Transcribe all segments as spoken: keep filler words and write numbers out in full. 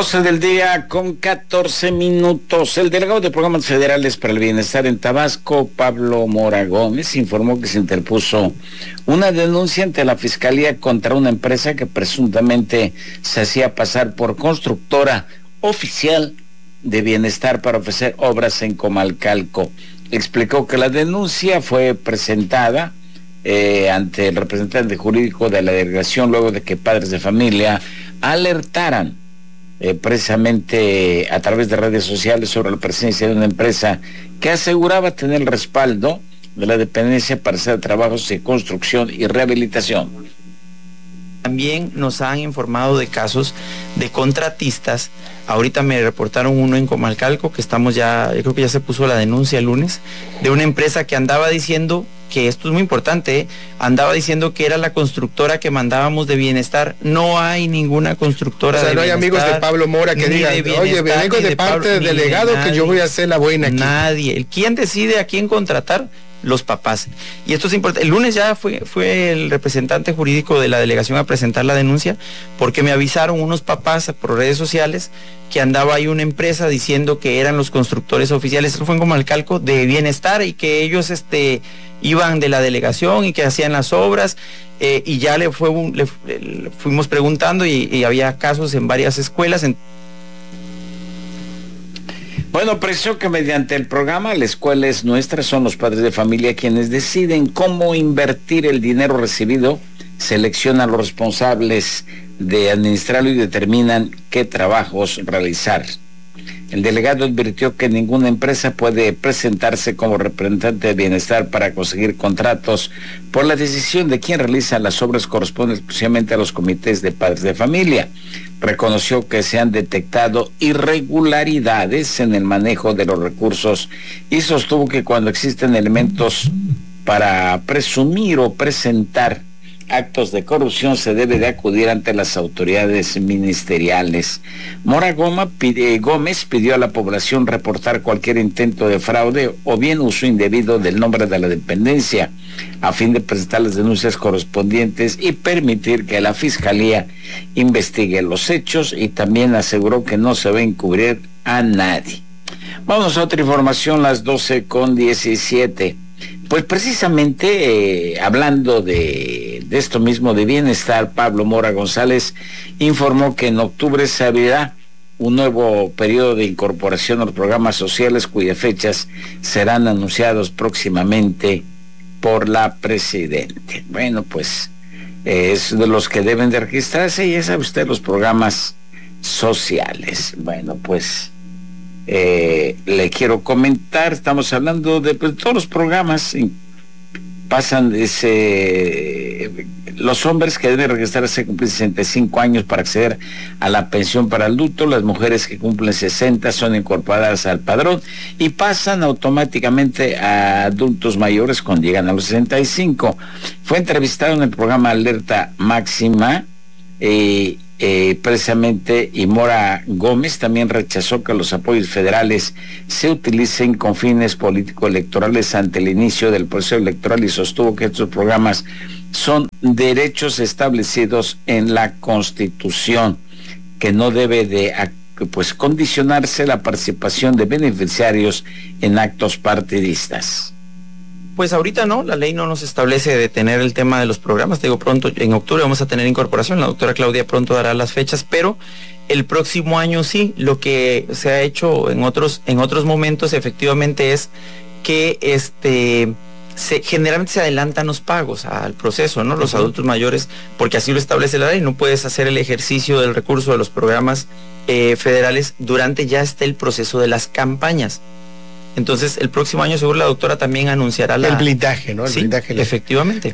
doce del día con catorce minutos. El delegado de Programas Federales para el Bienestar en Tabasco, Pablo Mora Gómez, informó que se interpuso una denuncia ante la Fiscalía contra una empresa que presuntamente se hacía pasar por constructora oficial de bienestar para ofrecer obras en Comalcalco. Explicó que la denuncia fue presentada eh, ante el representante jurídico de la delegación luego de que padres de familia alertaran Eh, precisamente a través de redes sociales sobre la presencia de una empresa que aseguraba tener el respaldo de la dependencia para hacer trabajos de construcción y rehabilitación. También nos han informado de casos de contratistas. Ahorita me reportaron uno en Comalcalco, que estamos ya, yo creo que ya se puso la denuncia el lunes, de una empresa que andaba diciendo, que esto es muy importante, ¿eh? andaba diciendo que era la constructora que mandábamos de bienestar. No hay ninguna constructora de bienestar. O sea, no hay amigos de Pablo Mora que digan, oye, vengo de parte del delegado que yo voy a hacer la buena aquí. Nadie. ¿Quién decide a quién contratar? Los papás. Y esto es importante. El lunes ya fue, fue el representante jurídico de la delegación a presentar la denuncia, porque me avisaron unos papás por redes sociales que andaba ahí una empresa diciendo que eran los constructores oficiales. Eso fue en Comalcalco de bienestar, y que ellos este iban de la delegación y que hacían las obras, eh, y ya le fue un, le, le fuimos preguntando y, y había casos en varias escuelas. En... Bueno, precisó que mediante el programa La Escuela es Nuestra son los padres de familia quienes deciden cómo invertir el dinero recibido, seleccionan a los responsables de administrarlo y determinan qué trabajos realizar. El delegado advirtió que ninguna empresa puede presentarse como representante de bienestar para conseguir contratos por la decisión de quien realiza las obras corresponde exclusivamente a los comités de padres de familia. Reconoció que se han detectado irregularidades en el manejo de los recursos y sostuvo que cuando existen elementos para presumir o presentar actos de corrupción se debe de acudir ante las autoridades ministeriales. Mora Gómez pidió a la población reportar cualquier intento de fraude o bien uso indebido del nombre de la dependencia a fin de presentar las denuncias correspondientes y permitir que la Fiscalía investigue los hechos, y también aseguró que no se va a encubrir a nadie. Vamos a otra información, las doce con diecisiete. Pues precisamente eh, hablando de, de esto mismo de bienestar, Pablo Mora González informó que en octubre se abrirá un nuevo periodo de incorporación a los programas sociales cuyas fechas serán anunciados próximamente por la presidente. Bueno, pues eh, es de los que deben de registrarse, y ya sabe usted, los programas sociales. Bueno, pues Eh, le quiero comentar, estamos hablando de pues, todos los programas, pasan ese, los hombres que deben registrarse cumplen sesenta y cinco años para acceder a la pensión para adulto, las mujeres que cumplen sesenta son incorporadas al padrón y pasan automáticamente a adultos mayores cuando llegan a los sesenta y cinco. Fue entrevistado en el programa Alerta Máxima eh, Eh, precisamente, y Mora Gómez también rechazó que los apoyos federales se utilicen con fines político-electorales ante el inicio del proceso electoral, y sostuvo que estos programas son derechos establecidos en la Constitución, que no debe de pues condicionarse la participación de beneficiarios en actos partidistas. Pues ahorita no, la ley no nos establece detener el tema de los programas. Te digo, pronto, en octubre vamos a tener incorporación, la doctora Claudia pronto dará las fechas, pero el próximo año sí. Lo que se ha hecho en otros, en otros momentos efectivamente es que este se, generalmente se adelantan los pagos al proceso, ¿no? Los uh-huh. adultos mayores, porque así lo establece la ley, no puedes hacer el ejercicio del recurso de los programas eh, federales durante ya esté el proceso de las campañas. Entonces, el próximo año, seguro la doctora también anunciará la... El blindaje, ¿no? El sí, blindaje. Efectivamente.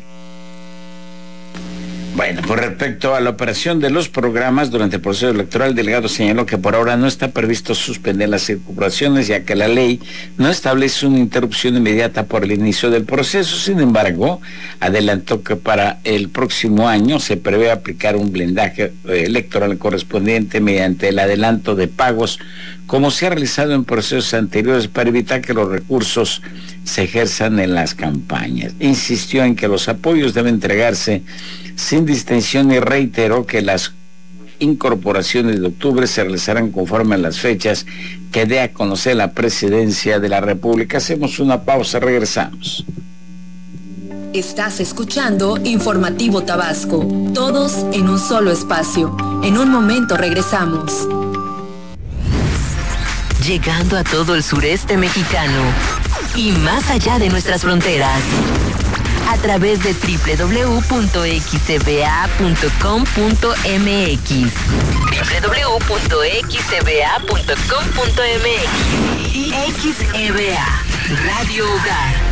Bueno, con respecto a la operación de los programas durante el proceso electoral, el delegado señaló que por ahora no está previsto suspender las circulaciones, ya que la ley no establece una interrupción inmediata por el inicio del proceso. Sin embargo, adelantó que para el próximo año se prevé aplicar un blindaje electoral correspondiente mediante el adelanto de pagos, como se ha realizado en procesos anteriores, para evitar que los recursos se ejerzan en las campañas. Insistió en que los apoyos deben entregarse sin distinción y reiteró que las incorporaciones de octubre se realizarán conforme a las fechas que dé a conocer la Presidencia de la República. Hacemos una pausa, regresamos. Estás escuchando Informativo Tabasco, todos en un solo espacio. En un momento regresamos. Llegando a todo el sureste mexicano y más allá de nuestras fronteras, a través de doble u doble u doble u punto x e b a punto com punto m x, doble u doble u doble u punto x e b a punto com punto m x y X E B A, Radio Hogar.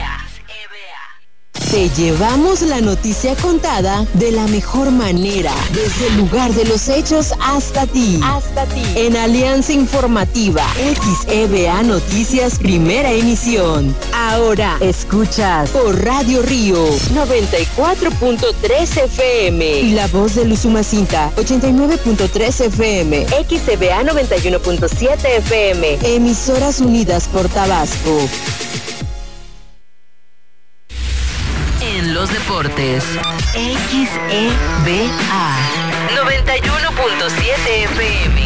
Te llevamos la noticia contada de la mejor manera, desde el lugar de los hechos hasta ti. Hasta ti. En Alianza Informativa, X E B A Noticias, primera emisión. Ahora escuchas por Radio Río noventa y cuatro punto tres F M y La Voz de Usumacinta ochenta y nueve punto tres F M, X E B A noventa y uno punto siete F M. Emisoras unidas por Tabasco. En los deportes, X E B A noventa y uno punto siete F M.